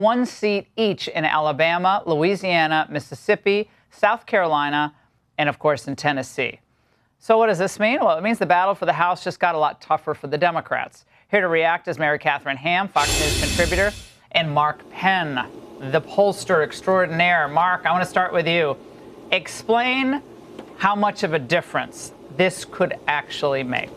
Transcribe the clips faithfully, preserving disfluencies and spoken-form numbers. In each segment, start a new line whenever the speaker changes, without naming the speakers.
one seat each in Alabama, Louisiana, Mississippi, South Carolina, and, of course, in Tennessee. So what does this mean? Well, it means the battle for the House just got a lot tougher for the Democrats. Here to react is Mary Catherine Ham, Fox News contributor, and Mark Penn, the pollster extraordinaire. Mark, I want to start with you. Explain how much of a difference this could actually make.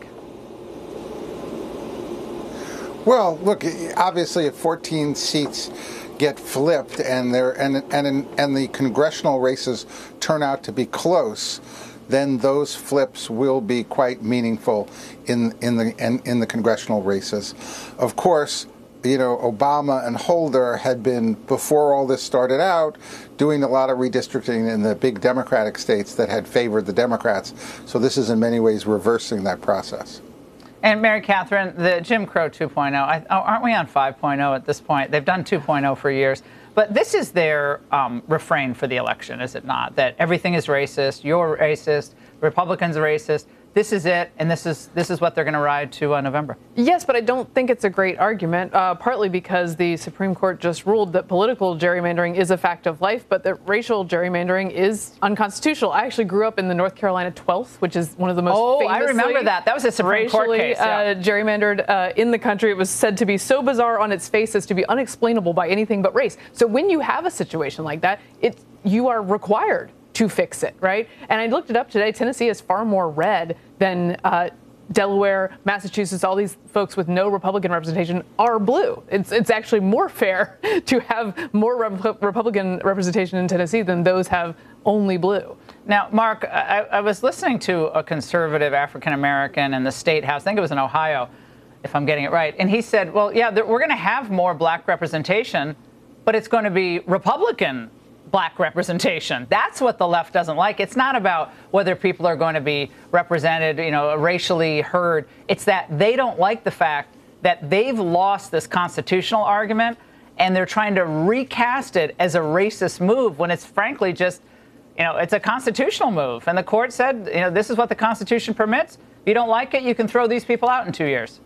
Well, look, obviously, if fourteen seats get flipped and there and and and the congressional races turn out to be close, then those flips will be quite meaningful in in the in, in the congressional races. Of course, you know, Obama and Holder had been, before all this started out, doing a lot of redistricting in the big Democratic states that had favored the Democrats. So this is in many ways reversing that process.
And Mary Catherine, the Jim Crow two point oh, I, oh, aren't we on five point oh at this point? They've done two point oh for years. But this is their um, refrain for the election, is it not? That everything is racist, you're racist, Republicans are racist. This is it, and this is this is what they're going to ride to uh, November.
Yes, but I don't think it's a great argument, uh, partly because the Supreme Court just ruled that political gerrymandering is a fact of life, but that racial gerrymandering is unconstitutional. I actually grew up in the North Carolina twelfth, which is one of the most
oh,
famously
I remember that. That was a Supreme Court case. Yeah.
Uh, gerrymandered uh, in the country. It was said to be so bizarre on its face as to be unexplainable by anything but race. So when you have a situation like that, it you are required to fix it, right? And I looked it up today. Tennessee is far more red than uh, Delaware, Massachusetts. All these folks with no Republican representation are blue. It's it's actually more fair to have more Rep- Republican representation in Tennessee than those have only blue.
Now, Mark, I, I was listening to a conservative African-American in the state house. I think it was in Ohio, if I'm getting it right. And he said, well, yeah, we're going to have more black representation, but it's going to be Republican black representation. That's what the left doesn't like. It's not about whether people are going to be represented, you know, racially heard. It's that they don't like the fact that they've lost this constitutional argument and they're trying to recast it as a racist move when it's frankly just, you know, it's a constitutional move. And the court said, you know, this is what the Constitution permits. If you don't like it, you can throw these people out in two years.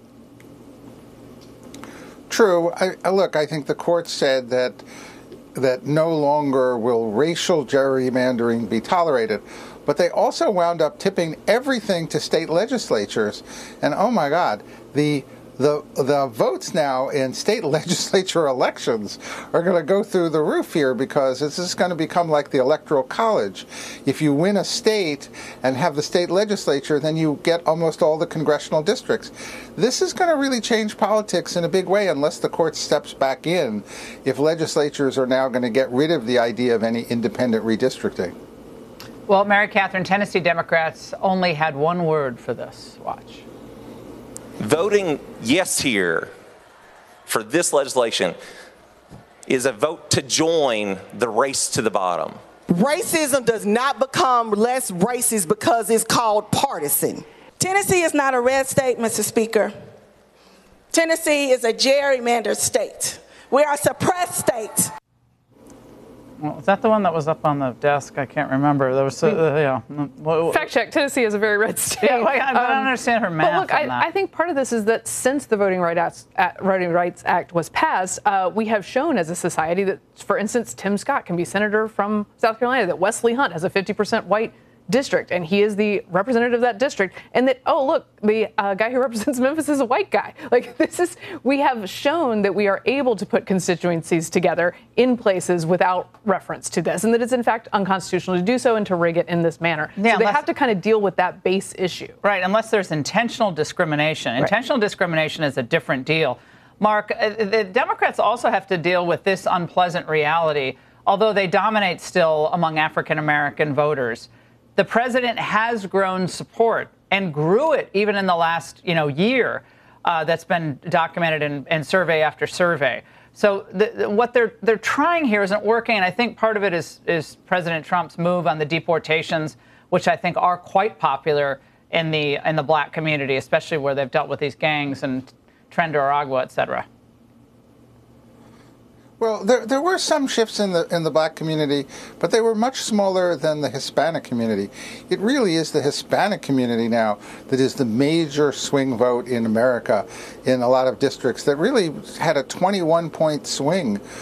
True. I, I look, I think the court said that that no longer will racial gerrymandering be tolerated. But they also wound up tipping everything to state legislatures. And oh my God, the the the votes now in state legislature elections are going to go through the roof here, because this is going to become like the Electoral College. If you win a state and have the state legislature, then you get almost all the congressional districts. This is going to really change politics in a big way unless the court steps back in, if legislatures are now going to get rid of the idea of any independent redistricting.
Well, Mary Catherine, Tennessee Democrats only had one word for this. Watch.
Voting yes here for this legislation is a vote to join the race to the bottom.
Racism does not become less racist because it's called partisan. Tennessee is not a red state, Mister Speaker. Tennessee is a gerrymandered state. We are a suppressed state.
Well, is that the one that was up on the desk? I can't remember. There was, uh, yeah.
Fact check. Tennessee is a very red state.
Yeah, well, I, um, I don't understand her math.
But look,
on
I,
that.
I think part of this is that since the Voting Rights Act, Voting Rights Act was passed, uh, we have shown as a society that, for instance, Tim Scott can be senator from South Carolina, that Wesley Hunt has a fifty percent white district, and he is the representative of that district, and that, oh, look, the uh, guy who represents Memphis is a white guy. Like, this is, we have shown that we are able to put constituencies together in places without reference to this, and that it's, in fact, unconstitutional to do so and to rig it in this manner.
Yeah,
so they have to kind of deal with that base issue.
Right, unless there's intentional discrimination. Intentional right. discrimination is a different deal. Mark, uh, the Democrats also have to deal with this unpleasant reality, although they dominate still among African-American voters. The president has grown support and grew it even in the last, you know, year. Uh, that's been documented in, in survey after survey. So the, the, what they're they're trying here isn't working, and I think part of it is is President Trump's move on the deportations, which I think are quite popular in the in the black community, especially where they've dealt with these gangs and Tren de Aragua, et cetera.
Well, there, there were some shifts in the in the black community, but they were much smaller than the Hispanic community. It really is the Hispanic community now that is the major swing vote in America in a lot of districts that really had a twenty-one point swing